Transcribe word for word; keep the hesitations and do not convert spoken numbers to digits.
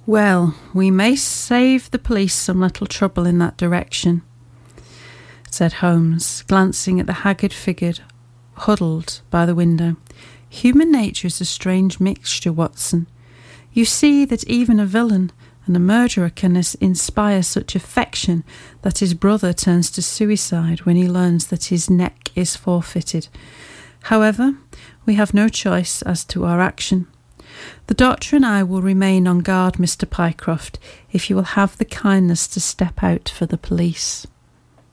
Well, we may save the police some little trouble in that direction, said Holmes, glancing at the haggard figure huddled by the window. Human nature is a strange mixture, Watson. You see that even a villain and a murderer can inspire such affection that his brother turns to suicide when he learns that his neck is forfeited. However, we have no choice as to our action. The doctor and I will remain on guard, Mister Pycroft, if you will have the kindness to step out for the police.